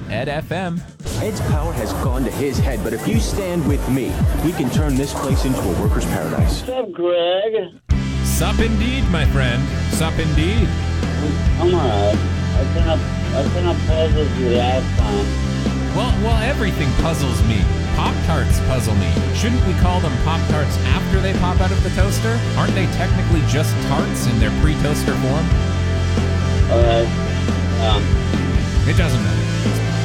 EdFM. Ed's power has gone to his head, but if you stand with me, we can turn this place into a worker's paradise. What's up, Greg? Sup indeed, my friend. Sup indeed. I'm alright. I sent up puzzles you last time. Well, everything puzzles me. Pop-Tarts puzzle me. Shouldn't we call them Pop-Tarts after they pop out of the toaster? Aren't they technically just tarts in their pre-toaster form? Alright. It doesn't matter.